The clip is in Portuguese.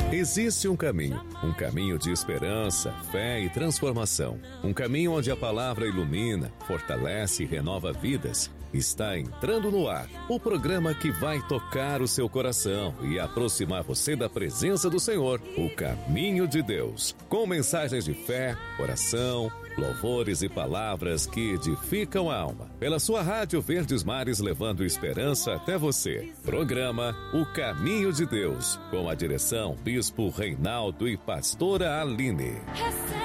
Existe um caminho de esperança, fé e transformação. Um caminho onde a palavra ilumina, fortalece e renova vidas. Está entrando no ar o programa que vai tocar o seu coração e aproximar você da presença do Senhor, o Caminho de Deus. Com mensagens de fé, oração, louvores e palavras que edificam a alma. Pela sua rádio Verdes Mares, levando esperança até você. Programa O Caminho de Deus, com a direção Bispo Reinaldo e Pastora Aline.